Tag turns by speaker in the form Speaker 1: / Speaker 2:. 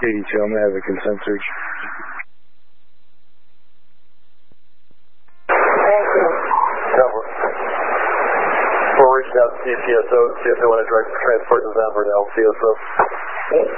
Speaker 1: 82, I'm going to have a consent search.
Speaker 2: Thank you.
Speaker 3: Cover. We're reaching out to CPSO, see if they want to direct transport to Denver to LCSO.